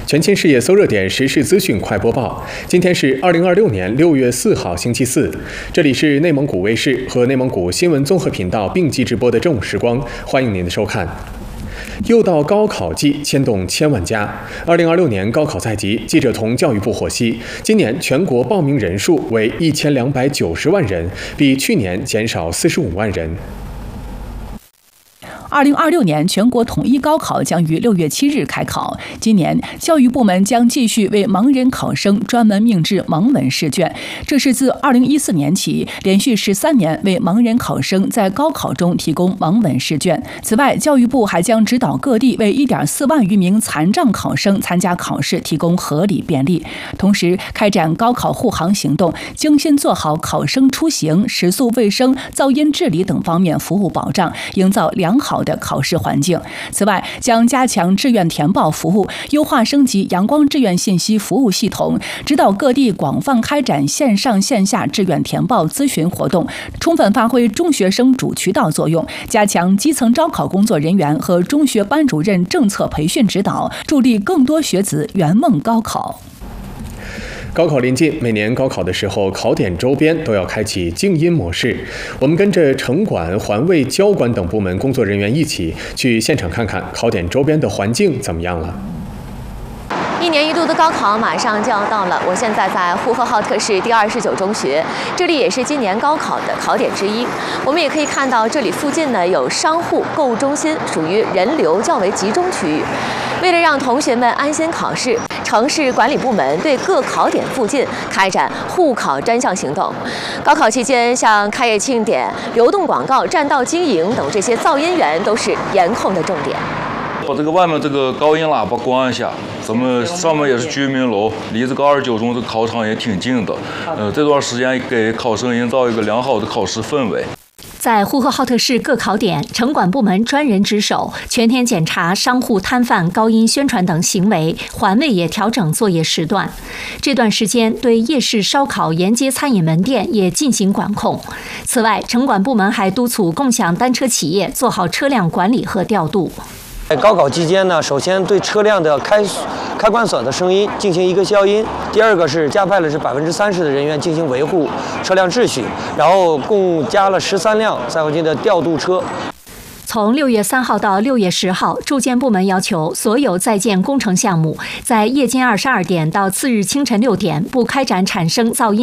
全新视野搜热点时事资讯快播报。今天是2026年6月4号，星期四。这里是内蒙古卫视和内蒙古新闻综合频道并机直播的正午时光，欢迎您的收看。又到高考季，牵动千万家。2026年高考在即，记者从教育部获悉，今年全国报名人数为1290万人，比去年减少45万人。 2026年全国统一高考将于6月7日开考。今年，教育部门将继续为盲人考生专门命制盲文试卷，这是自2014年起连续13年为盲人考生在高考中提供盲文试卷。此外，教育部还将指导各地为1.4万余名残障考生参加考试提供合理便利，同时开展高考护航行动，精心做好考生出行、食宿卫生、噪音治理等方面服务保障，营造良好的考试环境。此外，将加强志愿填报服务，优化升级阳光志愿信息服务系统，指导各地广泛开展线上线下志愿填报咨询活动，充分发挥中学生主渠道作用，加强基层招考工作人员和中学班主任政策培训指导，助力更多学子圆梦高考。 高考临近，每年高考的时候，考点周边都要开启静音模式。我们跟着城管、环卫、交管等部门工作人员一起去现场看看考点周边的环境怎么样了。 一年一度的高考马上就要到了，我现在在呼和浩特市第29中学，这里也是今年高考的考点之一。我们也可以看到，这里附近呢有商户、购物中心，属于人流较为集中区域。为了让同学们安心考试，城市管理部门对各考点附近开展护考专项行动。高考期间，像开业庆典、流动广告、占道经营等这些噪音源都是严控的重点。 把这个外面这个高音喇叭关一下，咱们上面也是居民楼，离这个29中这个考场也挺近的。这段时间给考生营造一个良好的考试氛围。 在呼和浩特市各考点，城管部门专人值守，全天检查商户摊贩高音宣传等行为，环卫也调整作业时段。这段时间，对夜市烧烤沿街餐饮门店也进行管控。此外，城管部门还督促共享单车企业做好车辆管理和调度。 在高考期间呢，首先对车辆的开关锁的声音进行一个消音，第二个是加派了30%的人员进行维护车辆秩序，然后共加了13辆赛后进的调度车。 从6月3号到6月10号，住建部门要求所有在建工程项目在夜间22点到次日清晨6点不开展产生噪音